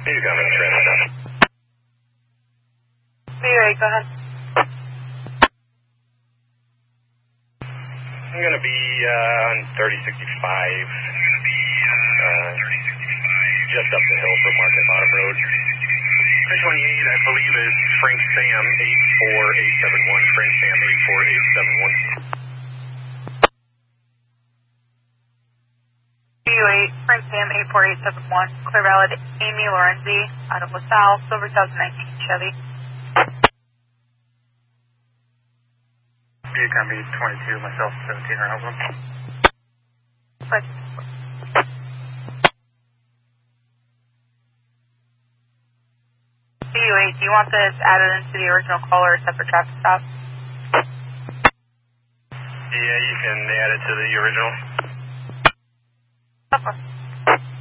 You coming, Trent? Anyway, go ahead. I'm going to be on 3065, just up the hill from Market Bottom Road. 328, I believe, is Frank Sam 84871. Frank Sam 84871. BU8, Frank Sam 84871, Clear Valid, Amy Lorenzi, out of LaSalle, Silver 2019 Chevy. Yukon B 22, myself 17 around them. Right. BU8, do you want this added into the original call or a separate traffic stop? Yeah, you can add it to the original. Okay.